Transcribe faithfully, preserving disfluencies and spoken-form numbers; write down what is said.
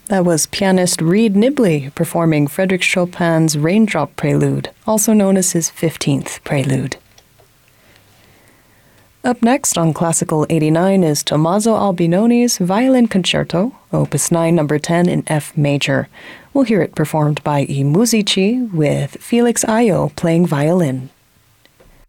That was pianist Reed Nibley performing Frédéric Chopin's Raindrop Prelude, also known as his fifteenth Prelude. Up next on Classical eighty-nine is Tommaso Albinoni's Violin Concerto, Opus nine, number ten in F major. We'll hear it performed by I Musici with Felix Ayo playing violin.